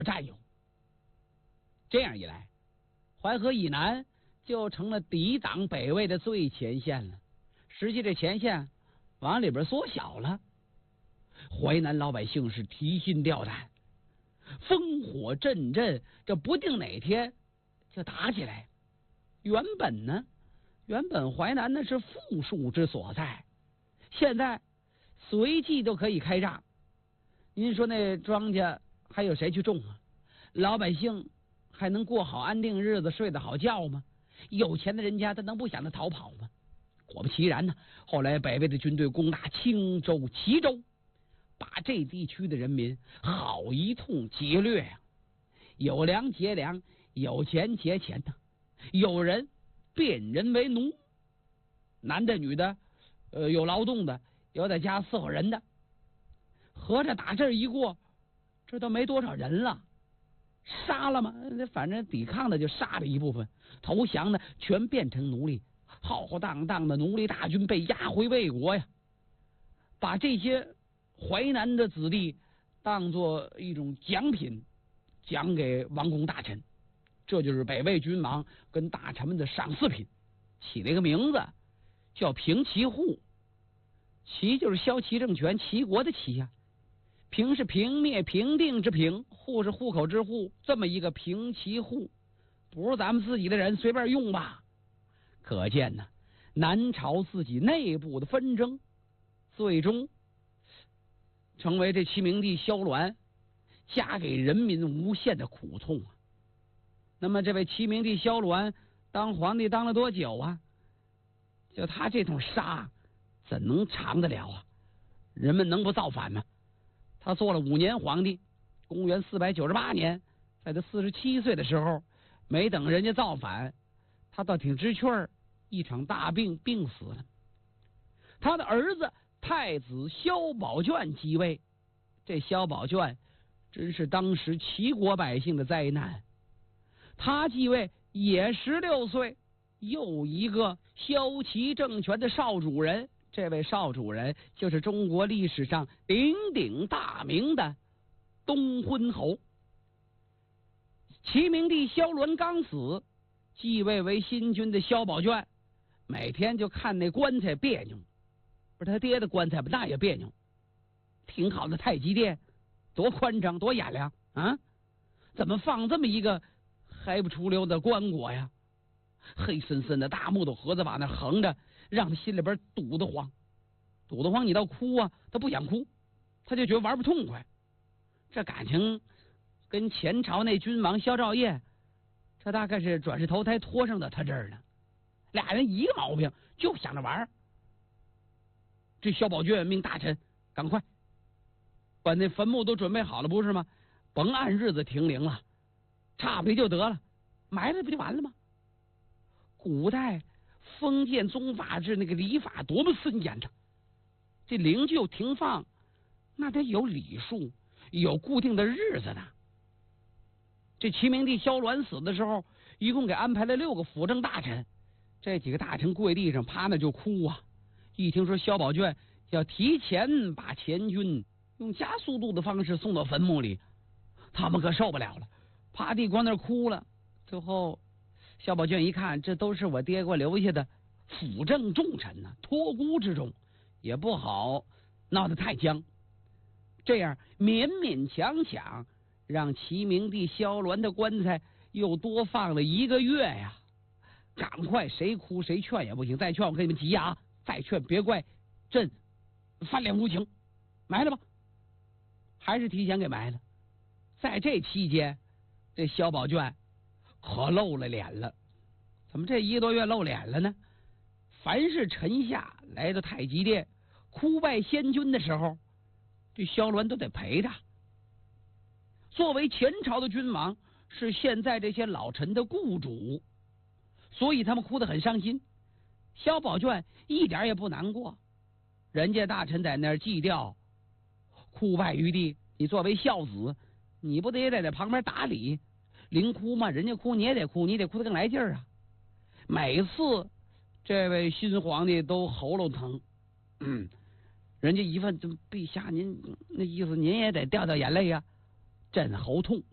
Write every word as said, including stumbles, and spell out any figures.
占有。这样一来，淮河以南就成了抵挡北魏的最前线了。实际这前线往里边缩小了，淮南老百姓是提心吊胆，烽火阵阵，这不定哪天就打起来。原本呢，原本淮南那是富庶之所在，现在随即都可以开仗。您说那庄稼还有谁去种啊？老百姓还能过好安定日子，睡得好觉吗？有钱的人家他能不想着逃跑吗？果不其然呢，后来北魏的军队攻打青州、齐州，把这地区的人民好一通劫掠呀、啊！有粮劫粮，有钱劫钱呢、啊。有人变人为奴，男的女的，呃，有劳动的，有在家伺候人的。合着打这儿一过，这都没多少人了。杀了吗？反正抵抗的就杀了一部分，投降的全变成奴隶。浩浩荡荡的奴隶大军被押回魏国呀，把这些淮南的子弟当作一种奖品，奖给王公大臣。这就是北魏君王跟大臣们的赏赐品，起了一个名字叫平齐户。齐就是萧齐政权，齐国的齐呀、啊。平是平灭平定之平，户是户口之户，这么一个平齐户，不是咱们自己的人随便用吧？可见呢，南朝自己内部的纷争，最终成为这齐明帝萧鸾加给人民无限的苦痛啊。那么这位齐明帝萧鸾当皇帝当了多久啊？就他这通杀，怎能长得了啊？人们能不造反吗？他做了五年皇帝，公元四百九十八年，在他四十七岁的时候，没等人家造反，他倒挺知趣儿，一场大病病死了。他的儿子太子萧宝卷继位，这萧宝卷真是当时齐国百姓的灾难。他继位也十六岁，又一个萧齐政权的少主人。这位少主人就是中国历史上鼎鼎大名的东昏侯。齐明帝萧鸾刚死，继位为新君的萧宝卷每天就看那棺材别扭，不是他爹的棺材吧？那也别扭。挺好的太极殿，多宽敞多眼亮啊！怎么放这么一个黑不出溜的棺椁呀？黑森森的大木头盒子往那横着，让他心里边堵得慌，堵得慌。你倒哭啊，他不想哭，他就觉得玩不痛快。这感情跟前朝那君王萧兆业，这大概是转世投胎拖上到他这儿呢。俩人一个毛病，就想着玩。这萧宝卷命大臣赶快把那坟墓都准备好了，不是吗？甭按日子停灵了，差不离就得了，埋了不就完了吗？古代封建宗法制那个礼法多么森严呐！这灵柩停放那得有礼数，有固定的日子呢。这齐明帝萧鸾死的时候，一共给安排了六个辅政大臣，这几个大臣跪地上趴那就哭啊！一听说萧宝卷要提前把前军用加速度的方式送到坟墓里，他们可受不了了，趴地光那哭了。最后萧宝卷一看，这都是我爹给我留下的辅政重臣呢、啊，托孤之重，也不好闹得太僵。这样勉勉强强让齐明帝萧鸾的棺材又多放了一个月呀！赶快，谁哭谁劝也不行，再劝我跟你们急呀！再劝别怪朕翻脸无情，埋了吧。还是提前给埋了。在这期间，这萧宝卷可露了脸了。怎么这一个多月露脸了呢？凡是臣下来到太极殿哭拜先君的时候，这萧鸾都得陪他。作为前朝的君王，是现在这些老臣的雇主，所以他们哭得很伤心。萧宝卷一点也不难过，人家大臣在那儿祭吊哭拜于地，你作为孝子，你不得也得在旁边打理灵哭吗？人家哭你也得哭，你得哭得更来劲儿啊！每次这位新皇帝都喉咙疼，嗯，人家一问陛下您那意思，您也得掉掉眼泪呀、啊。朕喉痛，